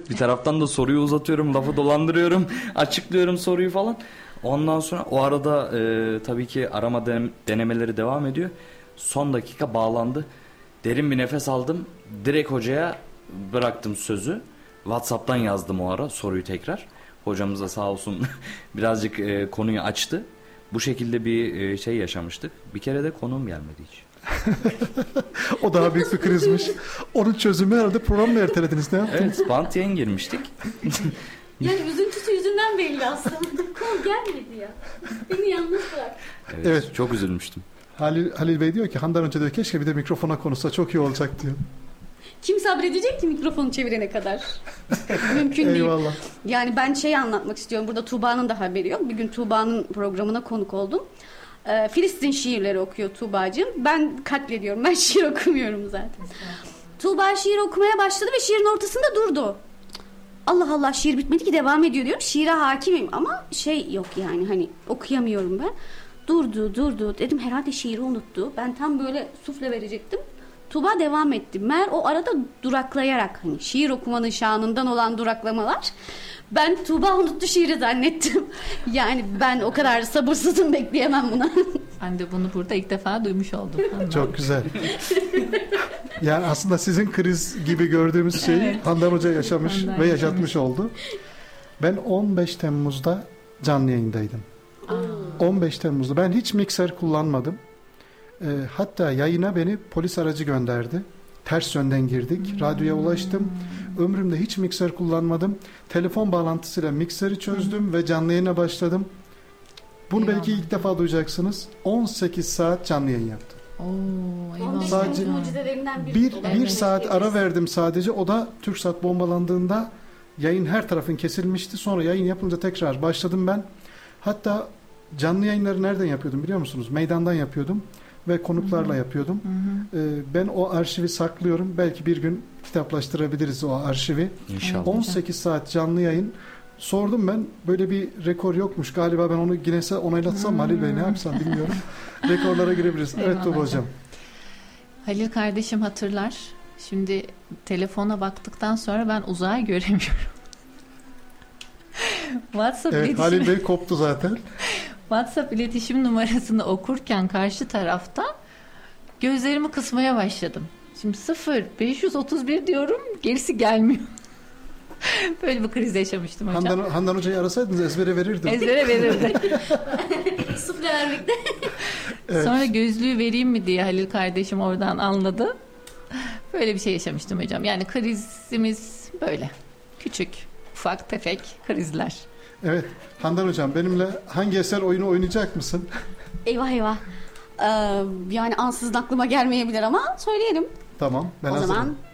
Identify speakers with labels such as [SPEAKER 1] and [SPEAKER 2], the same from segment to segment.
[SPEAKER 1] Bir taraftan da soruyu uzatıyorum, lafı dolandırıyorum, açıklıyorum soruyu falan. Ondan sonra o arada tabii ki arama denemeleri devam ediyor. Son dakika bağlandı. Derin bir nefes aldım. Direkt hocaya bıraktım sözü. WhatsApp'tan yazdım o ara soruyu tekrar. Hocamız da sağ olsun birazcık konuyu açtı. Bu şekilde bir şey yaşamıştık. Bir kere de konuğum gelmedi hiç.
[SPEAKER 2] O daha büyük bir krizmiş. Onun çözümü herhalde programla ertelediniz. Ne yaptınız?
[SPEAKER 1] Evet, bant yayın girmiştik.
[SPEAKER 3] Yani üzüntüsü yüzünden belli aslında. Konu gelmedi ya. Beni yalnız bırak.
[SPEAKER 1] Evet. Çok üzülmüştüm.
[SPEAKER 2] Halil Bey diyor ki Handan Hoca diyor keşke bir de mikrofona konuşsa çok iyi olacak diyor.
[SPEAKER 3] Kim sabredecek ki mikrofonu çevirene kadar? Mümkün değil.
[SPEAKER 2] Eyvallah.
[SPEAKER 3] Yani ben şeyi anlatmak istiyorum. Burada Tuğba'nın da haberi yok. Bir gün Tuğba'nın programına konuk oldum. Filistin şiirleri okuyor Tuğba'cığım. Ben katlediyorum. Ben şiir okumuyorum zaten. Tuğba şiir okumaya başladı ve şiirin ortasında durdu. Allah Allah, şiir bitmedi ki, devam ediyor diyorum. Şiire hakimim ama şey yok yani, hani okuyamıyorum ben. Durdu. Dedim herhalde şiiri unuttu. Ben tam böyle sufle verecektim. Tuğba devam etti. Meğer o arada duraklayarak, hani şiir okumanın şanından olan duraklamalar. Ben Tuğba unuttu şiiri zannettim. Yani ben o kadar sabırsızım, bekleyemem buna.
[SPEAKER 4] Ben de bunu burada ilk defa duymuş oldum.
[SPEAKER 2] Çok güzel. Yani aslında sizin kriz gibi gördüğümüz şeyi
[SPEAKER 4] Evet.
[SPEAKER 2] Handan Hoca yaşamış
[SPEAKER 4] Handan
[SPEAKER 2] ve yaşatmış oldu. Ben 15 Temmuz'da canlı yayındaydım. 15 Temmuz'da ben hiç mikser kullanmadım. Hatta yayına beni polis aracı gönderdi. Ters yönden girdik. Radyoya ulaştım. Ömrümde hiç mikser kullanmadım. Telefon bağlantısıyla mikseri çözdüm ve canlı yayına başladım. Bunu belki ilk defa duyacaksınız. 18 saat canlı yayın yaptım. Sadece bir saat ara verdim sadece. O da TürkSat bombalandığında yayın her tarafın kesilmişti. Sonra yayın yapınca tekrar başladım ben. Hatta canlı yayınları nereden yapıyordum biliyor musunuz? Meydandan yapıyordum ve konuklarla yapıyordum. Ben o arşivi saklıyorum. Belki bir gün kitaplaştırabiliriz o arşivi.
[SPEAKER 1] İnşallah.
[SPEAKER 2] 18 saat canlı yayın. Sordum ben. Böyle bir rekor yokmuş. Galiba ben onu Guinness'e onaylatsam Halil Bey ne yapsam bilmiyorum. Rekorlara girebiliriz. Evet Tuğba Hocam.
[SPEAKER 4] Halil kardeşim hatırlar. Şimdi telefona baktıktan sonra ben uzağı göremiyorum. WhatsApp
[SPEAKER 2] Evet
[SPEAKER 4] iletişim...
[SPEAKER 2] Halil Bey koptu zaten.
[SPEAKER 4] WhatsApp iletişim numarasını okurken karşı tarafta gözlerimi kısmaya başladım. Şimdi 0531 diyorum, gerisi gelmiyor. Böyle bir kriz yaşamıştım hocam.
[SPEAKER 2] Handan Hoca'yı arasaydınız ezbere verirdim.
[SPEAKER 4] Ezbere verirdi.
[SPEAKER 3] Sufle vermekte.
[SPEAKER 2] Evet.
[SPEAKER 4] Sonra gözlüğü vereyim mi diye Halil kardeşim oradan anladı. Böyle bir şey yaşamıştım hocam. Yani krizimiz böyle. Küçük, ufak, tefek krizler.
[SPEAKER 2] Evet. Handan Hocam benimle hangi eser oyunu oynayacak mısın?
[SPEAKER 3] Eyvah. Yani ansızın aklıma gelmeyebilir ama söyleyelim.
[SPEAKER 2] Tamam. Ben
[SPEAKER 3] o
[SPEAKER 2] hazırım.
[SPEAKER 3] zaman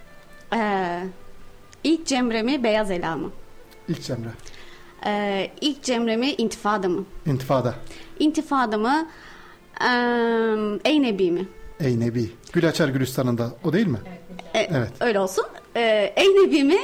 [SPEAKER 3] ilk Cemre mi, Beyaz Ela mı?
[SPEAKER 2] İlk Cemre.
[SPEAKER 3] İlk Cemre mi, İntifada mı?
[SPEAKER 2] İntifada.
[SPEAKER 3] İntifada mı, Ey Nebi mi?
[SPEAKER 2] Ey Nebi. Gül açar Gülistan'ında. O değil mi? Evet.
[SPEAKER 3] Öyle olsun. Ey Nebi mi,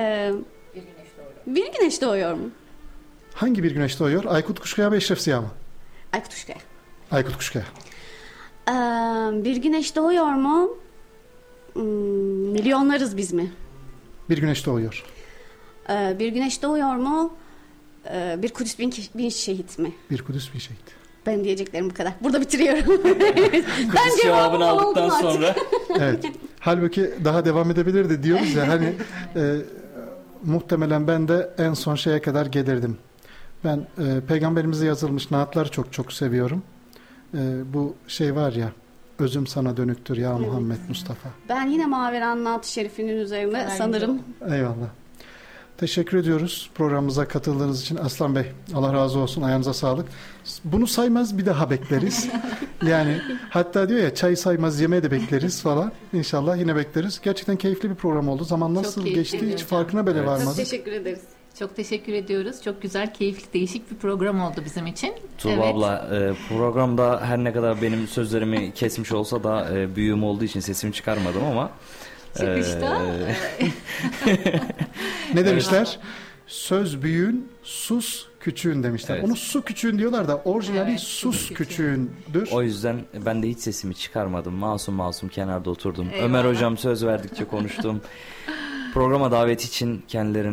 [SPEAKER 3] Bir Güneş Doğuyor mu?
[SPEAKER 2] Hangi bir güneş doğuyor? Aykut Kuşkaya ve Eşref Ziya mı?
[SPEAKER 3] Aykut Kuşkaya.
[SPEAKER 2] Aykut Kuşkaya.
[SPEAKER 3] Bir Güneş Doğuyor mu? Milyonlarız Biz mi?
[SPEAKER 2] Bir güneş doğuyor.
[SPEAKER 3] Bir Güneş Doğuyor mu? Bir Kudüs bin Şehit mi?
[SPEAKER 2] Bir Kudüs bir şehit.
[SPEAKER 3] Ben diyeceklerim bu kadar. Burada bitiriyorum.
[SPEAKER 1] Kudüs cevabını aldıktan sonra.
[SPEAKER 2] Evet. Halbuki daha devam edebilirdi diyoruz ya hani muhtemelen ben de en son şeye kadar gelirdim. Ben peygamberimize yazılmış naatları çok çok seviyorum. Bu şey var ya, özüm sana dönüktür ya Muhammed Mustafa.
[SPEAKER 3] Ben yine Maveran Naat-ı Şerif'inin üzerine sanırım.
[SPEAKER 2] Eyvallah. Teşekkür ediyoruz programımıza katıldığınız için Aslan Bey. Allah razı olsun. Ayağınıza sağlık. Bunu saymaz bir daha bekleriz. Yani hatta diyor ya çay saymaz yemeği de bekleriz falan. İnşallah yine bekleriz. Gerçekten keyifli bir program oldu. Zaman nasıl geçti hiç farkına bile varmadık.
[SPEAKER 3] Çok teşekkür ederiz.
[SPEAKER 4] Çok teşekkür ediyoruz. Çok güzel, keyifli, değişik bir program oldu bizim için.
[SPEAKER 1] Tuğba abla, programda her ne kadar benim sözlerimi kesmiş olsa da büyüğüm olduğu için sesimi çıkarmadım ama
[SPEAKER 3] Çıkışta.
[SPEAKER 2] Ne demişler? Söz büyüğün, sus küçüğün demişler.
[SPEAKER 1] Evet.
[SPEAKER 2] Onu su küçüğün diyorlar da orijinali
[SPEAKER 4] Evet,
[SPEAKER 2] sus
[SPEAKER 4] küçüğün.
[SPEAKER 2] küçüğündür.
[SPEAKER 1] o yüzden ben de hiç sesimi çıkarmadım. Masum masum kenarda oturdum.
[SPEAKER 4] Eyvallah.
[SPEAKER 1] Ömer hocam söz verdikçe konuştum. Programa davet için kendilerine